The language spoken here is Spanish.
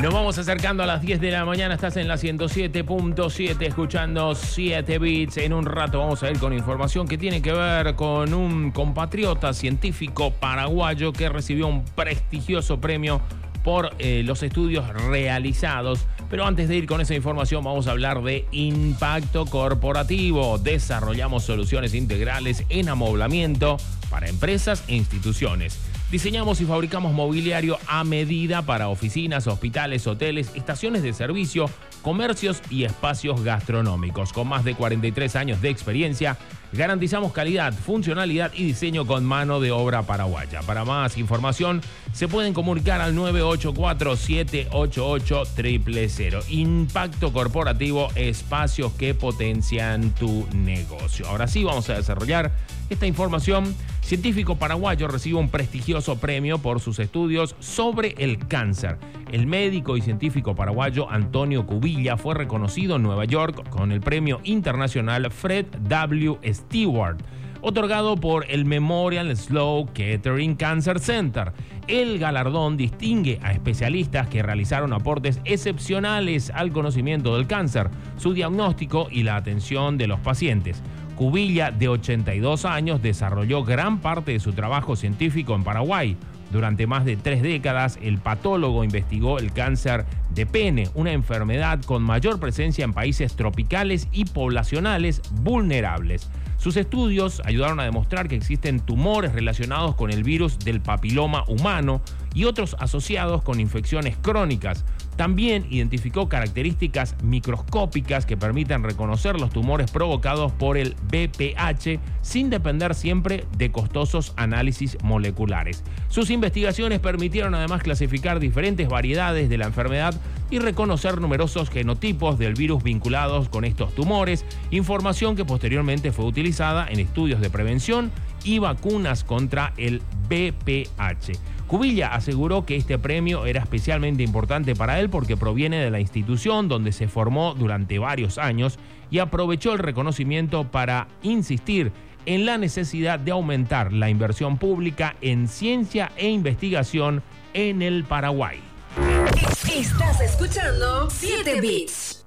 Nos vamos acercando a las 10 de la mañana. Estás en la 107.7 escuchando 7 Bits. En un rato vamos a ir con información que tiene que ver con un compatriota científico paraguayo que recibió un prestigioso premio por los estudios realizados. Pero antes de ir con esa información vamos a hablar de impacto corporativo. Desarrollamos soluciones integrales en amoblamiento para empresas e instituciones. Diseñamos y fabricamos mobiliario a medida para oficinas, hospitales, hoteles, estaciones de servicio, comercios y espacios gastronómicos. Con más de 43 años de experiencia, garantizamos calidad, funcionalidad y diseño con mano de obra paraguaya. Para más información, se pueden comunicar al 984-788-000. Impacto corporativo, espacios que potencian tu negocio. Ahora sí, vamos a desarrollar esta información. Científico paraguayo recibe un prestigioso premio por sus estudios sobre el cáncer. El médico y científico paraguayo Antonio Cubilla fue reconocido en Nueva York con el premio internacional Fred W. Stewart, otorgado por el Memorial Sloan Kettering Cancer Center. El galardón distingue a especialistas que realizaron aportes excepcionales al conocimiento del cáncer, su diagnóstico y la atención de los pacientes. Cubilla, de 82 años, desarrolló gran parte de su trabajo científico en Paraguay. Durante más de 3 décadas, el patólogo investigó el cáncer de pene, una enfermedad con mayor presencia en países tropicales y poblacionales vulnerables. Sus estudios ayudaron a demostrar que existen tumores relacionados con el virus del papiloma humano y otros asociados con infecciones crónicas. También identificó características microscópicas que permiten reconocer los tumores provocados por el VPH sin depender siempre de costosos análisis moleculares. Sus investigaciones permitieron además clasificar diferentes variedades de la enfermedad y reconocer numerosos genotipos del virus vinculados con estos tumores, información que posteriormente fue utilizada en estudios de prevención y vacunas contra el VPH. Cubilla aseguró que este premio era especialmente importante para él porque proviene de la institución donde se formó durante varios años y aprovechó el reconocimiento para insistir en la necesidad de aumentar la inversión pública en ciencia e investigación en el Paraguay. Estás escuchando 7 Bits.